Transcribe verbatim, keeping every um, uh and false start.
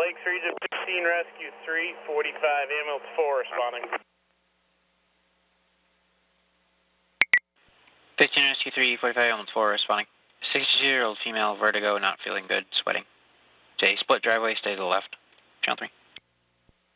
Lake three to fifteen, Rescue three, forty-five, ambulance four responding. fifteen Rescue three, forty-five, ambulance four responding. sixty-two-year-old female, vertigo, not feeling good, sweating. J, split driveway, stay to the left. Channel three.